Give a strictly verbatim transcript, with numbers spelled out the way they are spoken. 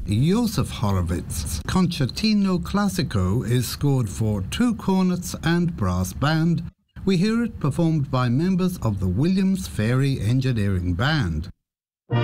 Josef Horowitz's Concertino Classico is scored for two cornets and brass band. We hear it performed by members of the Williams Ferry Engineering Band.